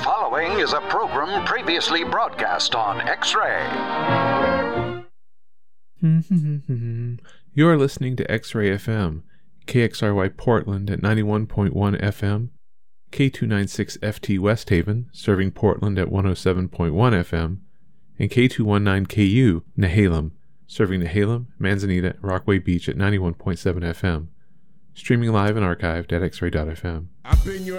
following is a program previously broadcast on X-Ray. You are listening to X-Ray FM, KXRY Portland at 91.1 FM, K296FT West Haven, serving Portland at 107.1 FM, and K219KU Nehalem, serving Nehalem, Manzanita, Rockaway Beach at 91.7 FM. Streaming live and archived at xray.fm.